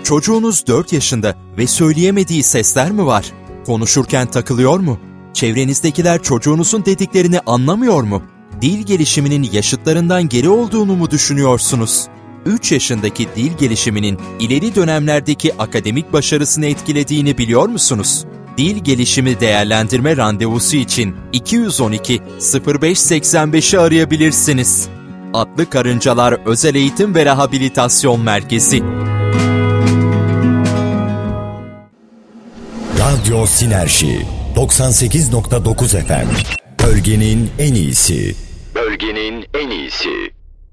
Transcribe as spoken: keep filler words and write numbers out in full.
Çocuğunuz dört yaşında ve söyleyemediği sesler mi var? Konuşurken takılıyor mu? Çevrenizdekiler çocuğunuzun dediklerini anlamıyor mu? Dil gelişiminin yaşıtlarından geri olduğunu mu düşünüyorsunuz? üç yaşındaki dil gelişiminin ileri dönemlerdeki akademik başarısını etkilediğini biliyor musunuz? Dil gelişimi değerlendirme randevusu için iki yüz on iki sıfır beş seksen beşi arayabilirsiniz. Atlı Karıncalar Özel Eğitim ve Rehabilitasyon Merkezi. Radyo Sinerji doksan sekiz nokta dokuz F M. Bölgenin en iyisi. Bölgenin en iyisi.